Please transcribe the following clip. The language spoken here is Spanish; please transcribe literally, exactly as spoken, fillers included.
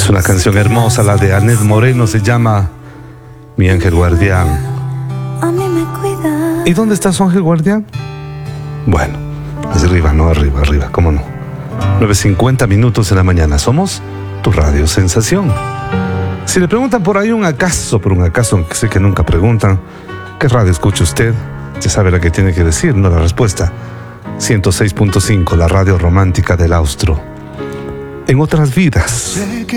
Es una canción hermosa, la de Anet Moreno, se llama Mi Ángel Guardián. A mí me cuida. ¿Y dónde está su ángel guardián? Bueno, es arriba, no arriba, arriba, ¿cómo no? nueve cincuenta minutos de la mañana, somos tu radio sensación. Si le preguntan por ahí un acaso, por un acaso que sé que nunca preguntan, ¿qué radio escucha usted? Ya sabe la que tiene que decir, no la respuesta. ciento seis punto cinco, la radio romántica del Austro. En otras vidas.